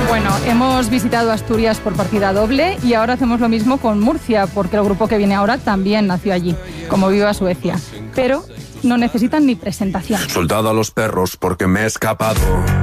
Bueno, hemos visitado Asturias por partida doble y ahora hacemos lo mismo con Murcia, porque el grupo que viene ahora también nació allí, como Viva Suecia. Pero no necesitan ni presentación. Soldado a los perros porque me he escapado.